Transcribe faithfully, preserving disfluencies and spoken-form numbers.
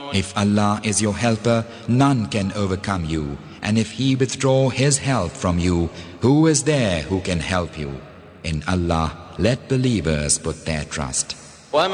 If Allah is your helper, none can overcome you. And if He withdraw His help from you, who is there who can help you? In Allah, let believers put their trust.